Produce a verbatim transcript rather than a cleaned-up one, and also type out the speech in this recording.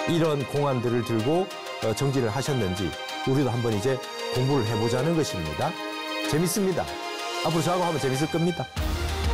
이런 공안들을 들고 정지를 하셨는지 우리도 한번 이제 공부를 해보자는 것입니다. 재밌습니다. 앞으로 저하고 하면 재밌을 겁니다.